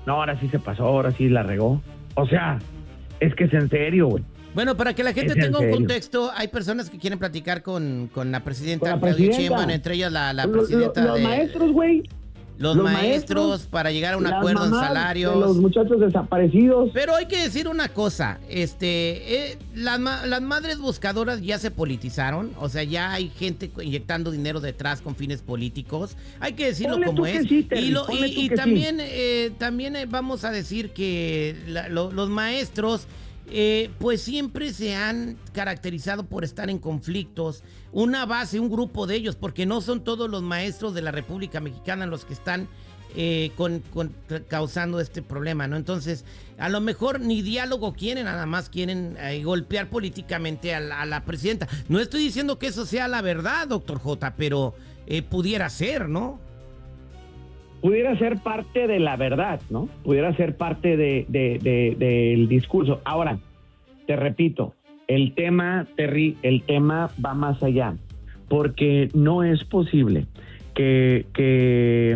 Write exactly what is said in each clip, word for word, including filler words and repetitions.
no, ahora sí se pasó, ahora sí la regó. O sea, es que es en serio, güey. Bueno, para que la gente Es en tenga un serio. contexto, hay personas que quieren platicar con, con la presidenta Con la Claudia presidenta. Sheinbaum, entre ellas la, la Lo- lo- presidenta los de... maestros, güey. Los, los maestros, maestros, para llegar a un las acuerdo en mamás salarios. de los muchachos desaparecidos. Pero hay que decir una cosa, este, eh, las, ma- las madres buscadoras ya se politizaron, o sea, ya hay gente inyectando dinero detrás con fines políticos, hay que decirlo Ponle como tú que es. sí, Terry, y lo- ponle y- tú y que también, eh, también eh, vamos a decir que la- lo- los maestros, eh, pues siempre se han caracterizado por estar en conflictos, una base, un grupo de ellos, porque no son todos los maestros de la República Mexicana los que están eh, con, con- causando este problema, ¿no? Entonces, a lo mejor ni diálogo quieren, nada más quieren eh, golpear políticamente a la, a la presidenta. No estoy diciendo que eso sea la verdad, doctor J, pero eh, pudiera ser, ¿no? Pudiera ser parte de la verdad, ¿no? Pudiera ser parte de, de, de- del discurso. Ahora, te repito, el tema, Terry, el tema va más allá, porque no es posible que, que,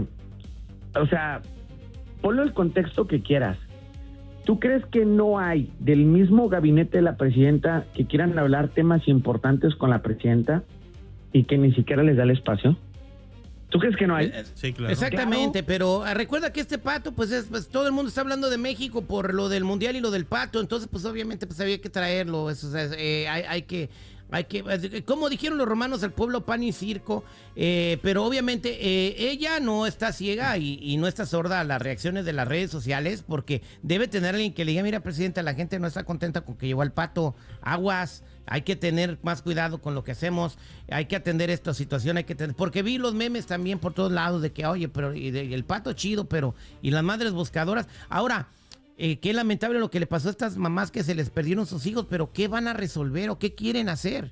o sea, ponlo el contexto que quieras. ¿Tú crees que no hay del mismo gabinete de la presidenta que quieran hablar temas importantes con la presidenta y que ni siquiera les da el espacio? ¿Tú crees que no hay? Sí, claro. Exactamente, pero ah, recuerda que este pato, pues, es, pues todo el mundo está hablando de México por lo del mundial y lo del pato, entonces pues obviamente pues había que traerlo, eso, o sea, eh, hay, hay que, hay que, como dijeron los romanos, el pueblo pan y circo, eh, pero obviamente eh, ella no está ciega y, y no está sorda a las reacciones de las redes sociales, porque debe tener alguien que le diga, mira, presidenta, la gente no está contenta con que llegó al pato, aguas. Hay que tener más cuidado con lo que hacemos, hay que atender esta situación, hay que tener, porque vi los memes también por todos lados de que, oye, pero y de- y el pato chido, pero, y las madres buscadoras. Ahora, eh, qué lamentable lo que le pasó a estas mamás que se les perdieron sus hijos, pero ¿qué van a resolver o qué quieren hacer?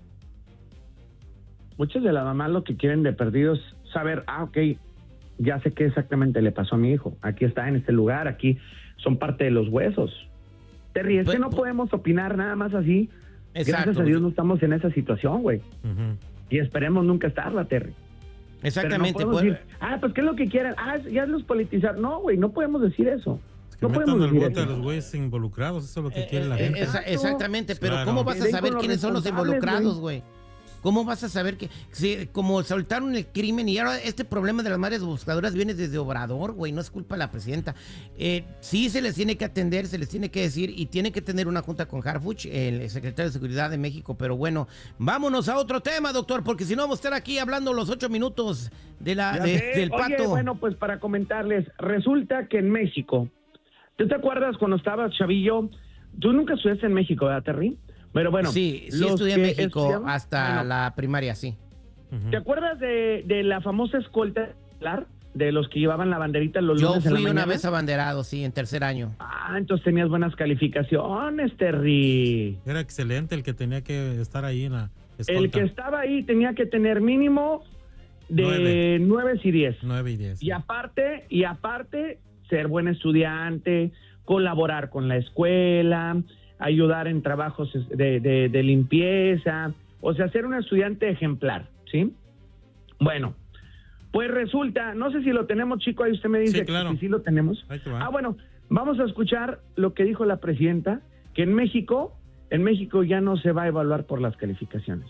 Muchas de las mamás lo que quieren de perdidos saber, ah, ok, ya sé qué exactamente le pasó a mi hijo. Aquí está en este lugar, aquí son parte de los huesos. Terry, es Pues, que no pues, podemos opinar nada más así. Exacto. Gracias a Dios no estamos en esa situación, güey. Ujú. Y esperemos nunca estarla, Terry. Exactamente. Pero no pues, podemos decir, ah, pues qué es lo que quieran. Ah, ya los politizar. No, güey, no podemos decir eso. Es que No metan podemos al decir bote a eso. los güeyes involucrados, eso es lo que eh, quiere la eh, gente. esa- exactamente, pero Claro. ¿cómo vas Que a den saber con los quiénes son los responsables, involucrados, güey? ¿Cómo vas a saber que, si, como soltaron el crimen y ahora este problema de las madres buscadoras viene desde Obrador, güey, no es culpa de la presidenta? Eh, sí se les tiene que atender, se les tiene que decir y tiene que tener una junta con Harfuch, el secretario de Seguridad de México, pero bueno, vámonos a otro tema, doctor, porque si no vamos a estar aquí hablando los ocho minutos de la, Ya de- sé. del Oye, pato. bueno, pues para comentarles, resulta que en México, ¿tú te acuerdas cuando estabas chavillo? Tú nunca estudiaste en México, ¿verdad, Terry? Pero bueno, sí, sí los estudié en que México estudiaban- hasta bueno, la primaria, sí. Ujú. ¿te acuerdas de, de la famosa escolta escolar? De los que llevaban la banderita los Yo lunes en la fui una mañana. vez abanderado, sí, en tercer año. Ah, entonces tenías buenas calificaciones, Terry. Era excelente el que tenía que estar ahí en la escolta. El que estaba ahí tenía que tener mínimo de Nueve. nueve y diez. nueve y diez. Y aparte, y aparte, ser buen estudiante, colaborar con la escuela, ayudar en trabajos de, de, de limpieza, o sea, ser un estudiante ejemplar, ¿sí? Bueno, pues resulta, no sé si lo tenemos, chico, ahí usted me dice Sí, claro. que sí lo tenemos. Ahí te va. Ah, bueno, vamos a escuchar lo que dijo la presidenta, que en México, en México ya no se va a evaluar por las calificaciones.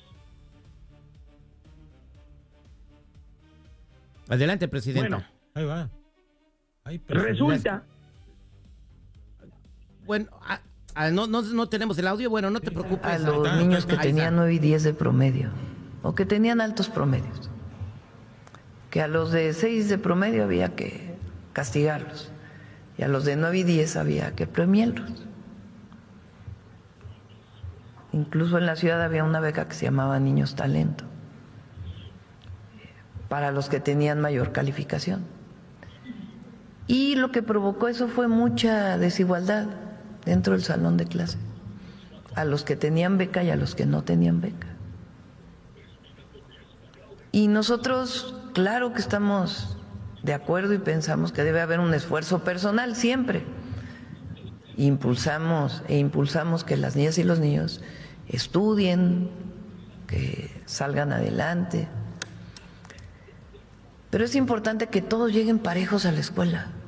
Adelante, presidenta. Bueno, Ahí va. Ahí, pero- resulta, Bueno, ah, ah, no, no, no tenemos el audio. Bueno, no te preocupes. A Ahí los está, niños ahí que está. tenían nueve y diez de promedio, o que tenían altos promedios, que a los de seis de promedio había que castigarlos, y a los de nueve y diez había que premiarlos. Incluso en la ciudad había una beca que se llamaba Niños Talento, para los que tenían mayor calificación. Y lo que provocó eso fue mucha desigualdad dentro del salón de clase, a los que tenían beca y a los que no tenían beca. Y nosotros, claro que estamos de acuerdo y pensamos que debe haber un esfuerzo personal siempre. Impulsamos e impulsamos que las niñas y los niños estudien, que salgan adelante. Pero es importante que todos lleguen parejos a la escuela.